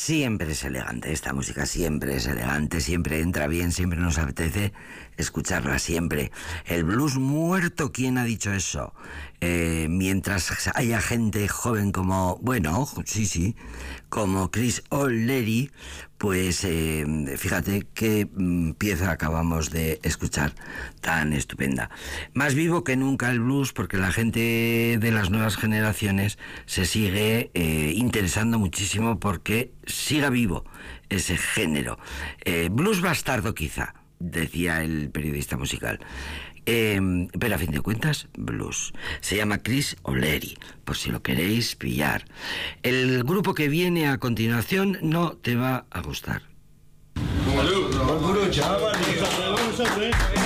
Siempre es elegante, esta música siempre es elegante, siempre entra bien, siempre nos apetece escucharla, siempre. El blues muerto, ¿quién ha dicho eso? Mientras haya gente joven como, bueno, sí, como Chris O'Leary, pues fíjate qué pieza acabamos de escuchar tan estupenda. Más vivo que nunca el blues, porque la gente de las nuevas generaciones se sigue interesando muchísimo porque siga vivo ese género. Blues bastardo quizá, decía el periodista musical. Pero a fin de cuentas, blues. Se llama Chris O'Leary, por si lo queréis pillar. El grupo que viene a continuación no te va a gustar. Salud.